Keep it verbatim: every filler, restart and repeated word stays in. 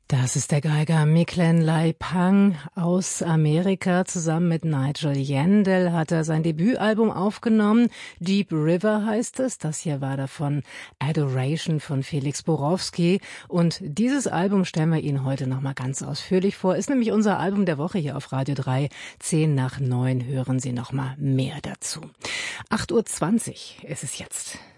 Das ist der Geiger Micklem Leipang aus Amerika. Zusammen mit Nigel Yandell hat er sein Debütalbum aufgenommen. Deep River heißt es. Das hier war davon Adoration von Felix Borowski. Und dieses Album stellen wir Ihnen heute nochmal ganz ausführlich vor. Ist nämlich unser Album der Woche hier auf Radio drei. Zehn nach neun hören Sie nochmal mehr dazu. acht Uhr zwanzig ist es jetzt.